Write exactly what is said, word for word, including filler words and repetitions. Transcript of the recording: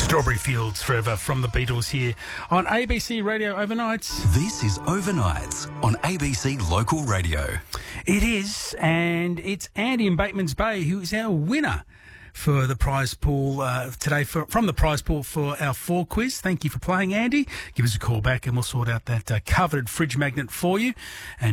Strawberry Fields Forever from the Beatles here on A B C Radio Overnights. This is Overnights on A B C Local Radio. It is, and it's Andy in Bateman's Bay who is our winner for the prize pool uh, today, for, from the prize pool for our four quiz. Thank you for playing, Andy. Give us a call back and we'll sort out that uh, coveted fridge magnet for you. And